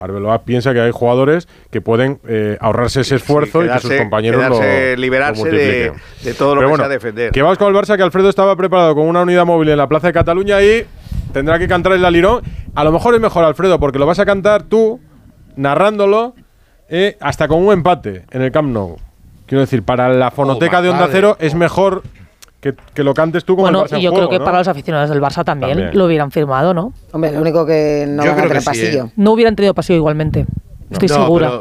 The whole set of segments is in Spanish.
Arbeloa piensa que hay jugadores que pueden ahorrarse ese esfuerzo y que sus compañeros liberarse de todo lo que sea defender. Que vamos con el Barça, que Alfredo estaba preparado con una unidad móvil en la Plaza de Cataluña y tendrá que cantar el Alirón. A lo mejor es mejor, Alfredo, porque lo vas a cantar tú, narrándolo, hasta con un empate en el Camp Nou. Quiero decir, para la fonoteca de Onda Cero es mejor que lo cantes tú con el Barça. Bueno, y yo creo que para los aficionados del Barça también lo hubieran firmado, ¿no? Hombre, lo único que no van a tener pasillo. No hubieran tenido pasillo igualmente. Estoy segura.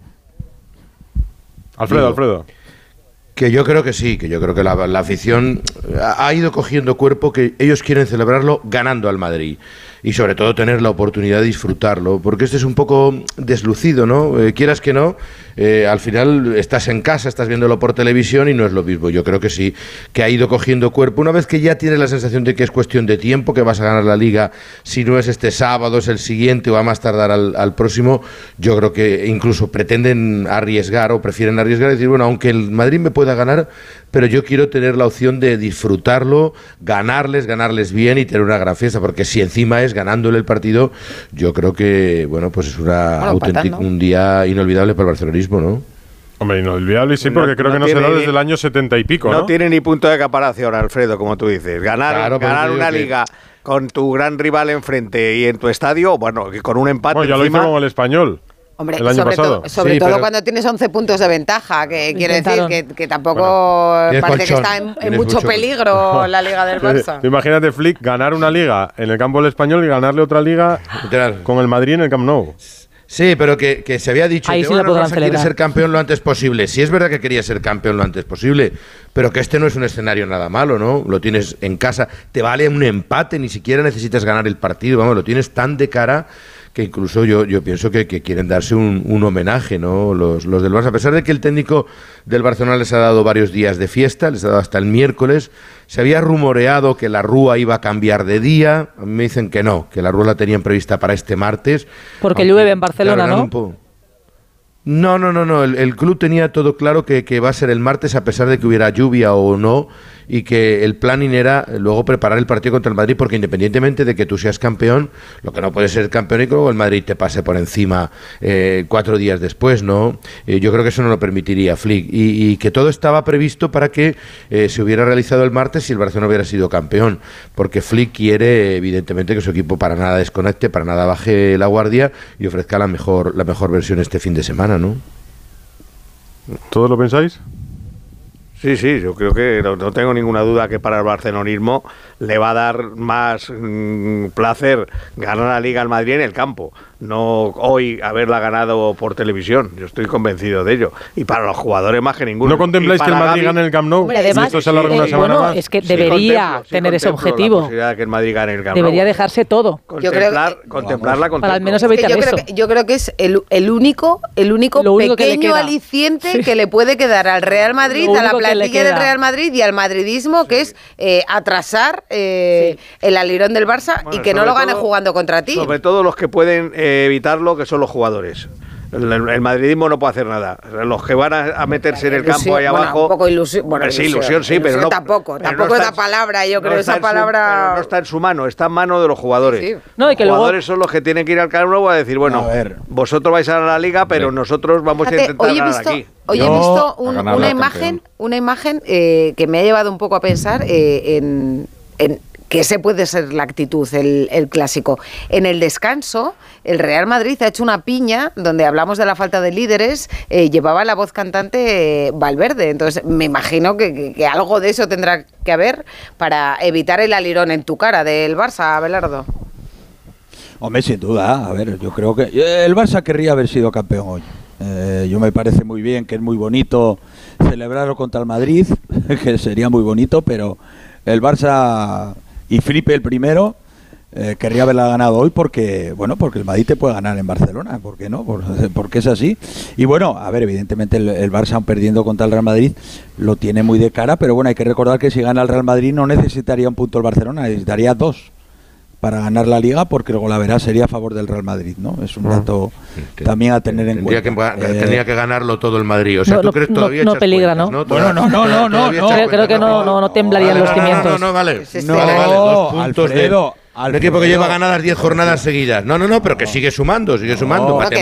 Alfredo. Que yo creo que sí, que yo creo que la afición ha ido cogiendo cuerpo, que ellos quieren celebrarlo ganando al Madrid. Y sobre todo tener la oportunidad de disfrutarlo, porque este es un poco deslucido, ¿no? Quieras que no, al final estás en casa, estás viéndolo por televisión y no es lo mismo. Yo creo que sí, que ha ido cogiendo cuerpo. Una vez que ya tienes la sensación de que es cuestión de tiempo, que vas a ganar la Liga, si no es este sábado, es el siguiente o a más tardar al próximo, yo creo que incluso pretenden arriesgar o prefieren arriesgar y decir, bueno, aunque el Madrid me pueda ganar, pero yo quiero tener la opción de disfrutarlo, ganarles bien y tener una gran fiesta, porque si encima es ganándole el partido, yo creo que, bueno, pues es un día inolvidable para el barcelonismo, ¿no? Hombre, inolvidable sí, porque creo que no se da desde el año 70 y pico, ¿no? No tiene ni punto de comparación, Alfredo, como tú dices. Ganar una Liga con tu gran rival enfrente y en tu estadio, bueno, con un empate ya lo hizo con el Español. Hombre, el año pasado. Sobre todo cuando tienes 11 puntos de ventaja, que quiere decir que tampoco parece que está en mucho peligro la Liga del Barça. Imagínate, Flick, ganar una Liga en el campo del Español y ganarle otra Liga con el Madrid en el Camp Nou. Sí, pero que se había dicho que el Barça quiere ser campeón lo antes posible. Sí, es verdad que quería ser campeón lo antes posible, pero que este no es un escenario nada malo, ¿no? Lo tienes en casa, te vale un empate, ni siquiera necesitas ganar el partido, vamos, lo tienes tan de cara que incluso yo pienso que quieren darse un homenaje, ¿no? Los del Barça, a pesar de que el técnico del Barcelona les ha dado varios días de fiesta, les ha dado hasta el miércoles, se había rumoreado que la Rúa iba a cambiar de día, a mí me dicen que no, que la Rúa la tenían prevista para este martes. Porque llueve en Barcelona, ¿no? No, el club tenía todo claro que va a ser el martes a pesar de que hubiera lluvia o no, y que el planning era luego preparar el partido contra el Madrid, porque independientemente de que tú seas campeón, lo que no puede ser campeón y que luego el Madrid te pase por encima 4 días después, ¿no? Yo creo que eso no lo permitiría Flick, y que todo estaba previsto para que se hubiera realizado el martes si el Barcelona hubiera sido campeón, porque Flick quiere evidentemente que su equipo para nada desconecte, para nada baje la guardia y ofrezca la mejor versión este fin de semana, ¿no? ¿Todos lo pensáis? Sí, yo creo que no tengo ninguna duda que para el barcelonismo le va a dar más placer ganar la Liga al Madrid en el campo, no hoy haberla ganado por televisión. Yo estoy convencido de ello. Y para los jugadores más que ninguno. ¿No contempláis que el Madrid gane el Camp Nou? Además, esto se alarga una semana más. Es que debería tener ese objetivo. La posibilidad de que el Madrid gane el Camp Nou. Debería dejarse todo. Contemplarla para al menos evitar eso. Yo creo que es el único pequeño aliciente que le puede quedar al Real Madrid, a la plantilla del Real Madrid y al madridismo, que es atrasar el alirón del Barça y que no lo gane jugando contra ti. Sobre todo los que pueden evitarlo, que son los jugadores. El madridismo no puede hacer nada. Los que van a meterse en el campo ahí abajo. Un poco ilusión. Bueno, ilusión, pero no. Tampoco es la palabra, yo creo. Esa palabra. Pero no está en su mano, está en mano de los jugadores. Sí. Los jugadores son los que tienen que ir al Camp Nou a decir, bueno, vosotros vais a la Liga, pero nosotros vamos a intentar ganar aquí. Hoy he visto una imagen que me ha llevado un poco a pensar en que ese puede ser la actitud, el clásico. En el descanso, el Real Madrid ha hecho una piña donde hablamos de la falta de líderes, llevaba la voz cantante Valverde. Entonces, me imagino que algo de eso tendrá que haber para evitar el alirón en tu cara del Barça, Abelardo. Hombre, sin duda. A ver, yo creo que el Barça querría haber sido campeón hoy. Yo me parece muy bien, que es muy bonito celebrarlo contra el Madrid, que sería muy bonito, pero el Barça... Y Felipe el primero querría haberla ganado hoy porque el Madrid te puede ganar en Barcelona, ¿por qué no? Porque es así. Y bueno, a ver, evidentemente el Barça, aun perdiendo contra el Real Madrid, lo tiene muy de cara, pero bueno, hay que recordar que si gana el Real Madrid no necesitaría un punto el Barcelona, necesitaría 2 para ganar la Liga, porque luego la verá sería a favor del Real Madrid, ¿no? Es un dato también a tener en cuenta. Tendría que ganarlo todo el Madrid. O sea, ¿tú crees todavía no peligra, cuentas, ¿no? Bueno, no. Creo que no temblarían los cimientos. No, vale, 2 puntos Alfredo, Un equipo que lleva ganadas 10 jornadas seguidas. No, pero que sigue sumando.